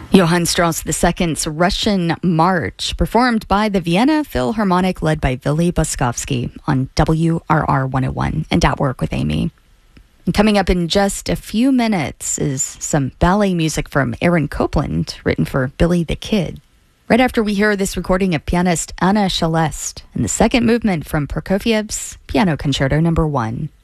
Johann Strauss II's Russian March, performed by the Vienna Philharmonic led by Vili Boskovsky on WRR 101 and At Work with Amy. And coming up in just a few minutes is some ballet music from Aaron Copland, written for Billy the Kid. Right after we hear this recording of pianist Anna Shelest and the second movement from Prokofiev's Piano Concerto No. 1.